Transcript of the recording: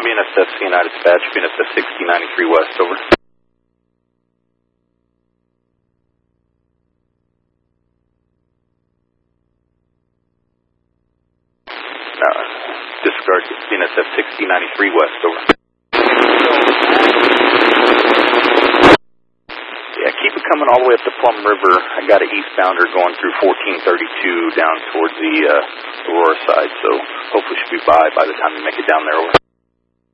BNSF CNI dispatch, BNSF 6093 West, over. Disregard BNSF 6093 West, over. Yeah, keep it coming all the way up to Plum River. I got an eastbounder going through 1432 down towards the Aurora side, so hopefully should be by the time you make it down there, over.